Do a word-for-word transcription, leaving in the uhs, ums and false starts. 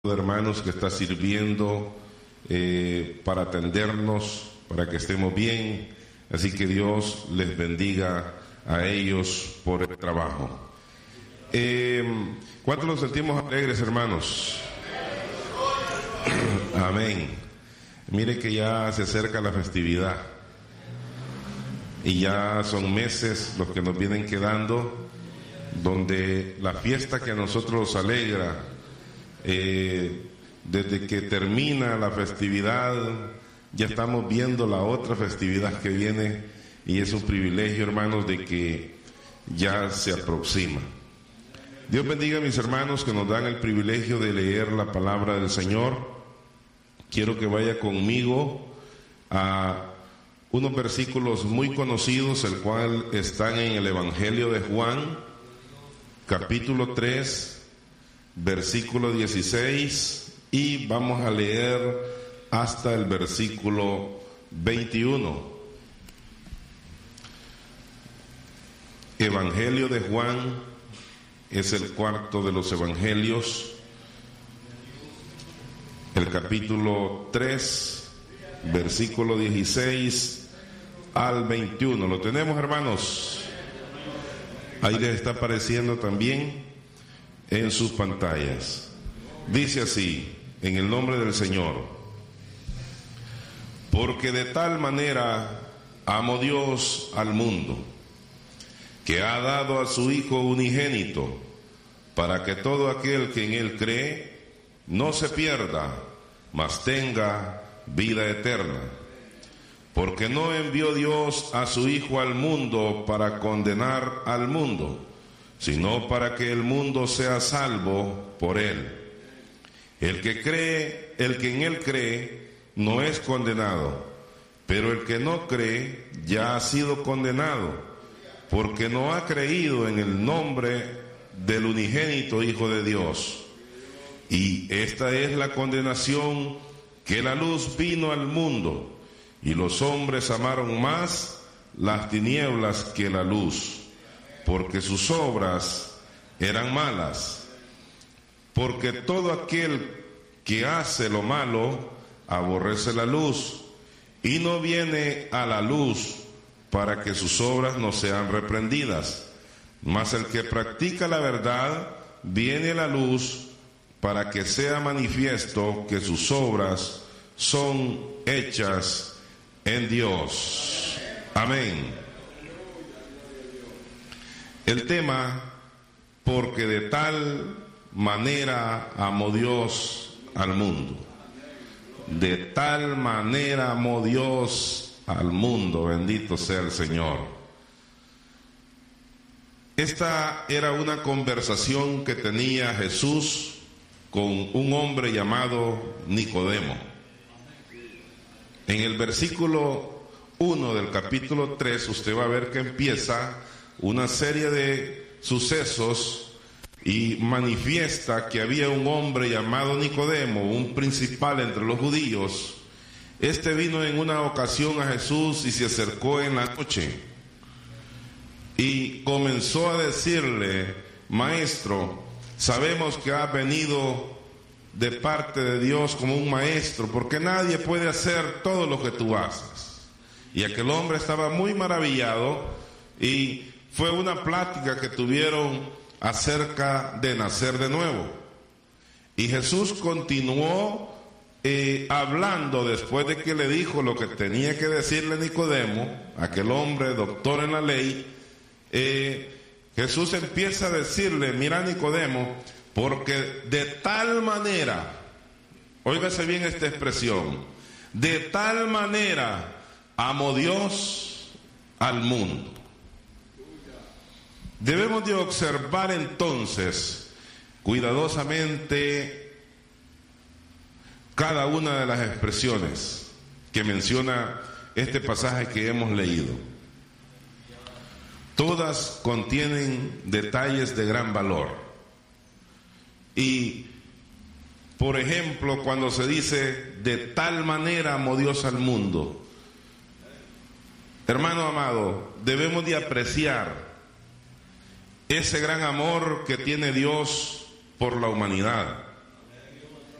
de hermanos que está sirviendo eh, para atendernos, para que estemos bien, así que Dios les bendiga a ellos por el trabajo. Eh, ¿Cuántos nos sentimos alegres, hermanos? Amén. Mire que ya se acerca la festividad y ya son meses los que nos vienen quedando, donde la fiesta que a nosotros nos alegra, eh, desde que termina la festividad ya estamos viendo la otra festividad que viene, y es un privilegio, hermanos, de que ya se aproxima. Dios bendiga a mis hermanos que nos dan el privilegio de leer la palabra del Señor. Quiero que vaya conmigo a unos versículos muy conocidos, el cual están en el Evangelio de Juan, capítulo tres, versículo dieciséis, y vamos a leer hasta el versículo veintiuno. Evangelio de Juan es el cuarto de los evangelios, el capítulo tres, versículo dieciséis al veintiuno. ¿Lo tenemos, hermanos? Ahí les está apareciendo también en sus pantallas. Dice así, en el nombre del Señor: porque de tal manera amó Dios al mundo, que ha dado a su Hijo unigénito, para que todo aquel que en Él cree no se pierda, mas tenga vida eterna. Porque no envió Dios a su Hijo al mundo para condenar al mundo, sino para que el mundo sea salvo por Él. El que cree, el que en Él cree, no es condenado, pero el que no cree ya ha sido condenado, porque no ha creído en el nombre del unigénito Hijo de Dios. Y esta es la condenación, que la luz vino al mundo, y los hombres amaron más las tinieblas que la luz, porque sus obras eran malas. Porque todo aquel que hace lo malo aborrece la luz, y no viene a la luz para que sus obras no sean reprendidas. Mas el que practica la verdad viene a la luz, para que sea manifiesto que sus obras son hechas en Dios. Amén. El tema: porque de tal manera amó Dios al mundo. De tal manera amó Dios al mundo. Bendito sea el Señor. Esta era una conversación que tenía Jesús con un hombre llamado Nicodemo. En el versículo uno del capítulo tres usted va a ver que empieza una serie de sucesos y manifiesta que había un hombre llamado Nicodemo, un principal entre los judíos. Este vino en una ocasión a Jesús y se acercó en la noche y comenzó a decirle: Maestro, sabemos que has venido de parte de Dios como un maestro, porque nadie puede hacer todo lo que tú haces. Y aquel hombre estaba muy maravillado, y fue una plática que tuvieron acerca de nacer de nuevo. Y Jesús continuó eh, hablando después de que le dijo lo que tenía que decirle Nicodemo, aquel hombre doctor en la ley. eh, Jesús empieza a decirle: mira, Nicodemo, porque de tal manera, óigase bien esta expresión, de tal manera amó Dios al mundo. Debemos de observar entonces cuidadosamente cada una de las expresiones que menciona este pasaje que hemos leído. Todas contienen detalles de gran valor. Y, por ejemplo, cuando se dice de tal manera amó Dios al mundo, hermano amado, debemos de apreciar ese gran amor que tiene Dios por la humanidad.